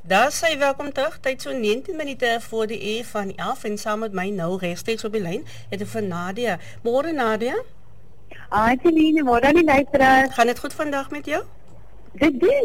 Daar sê welkom terug, tyd so 19 minute voor die uur van 11 en saam met my nou rechtstreeks op die lyn het ek vir Nadia. Môre Nadia, Celine, môre aan die luisteraars. gaan dit goed vandag met jou? Dit doen.